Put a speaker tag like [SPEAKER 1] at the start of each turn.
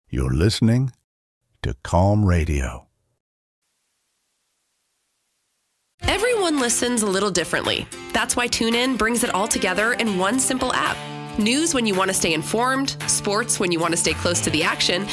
[SPEAKER 1] You're listening to Calm Radio.
[SPEAKER 2] Everyone listens a little differently. That's why TuneIn brings it all together in one simple app. News when you want to stay informed, sports when you want to stay close to the action,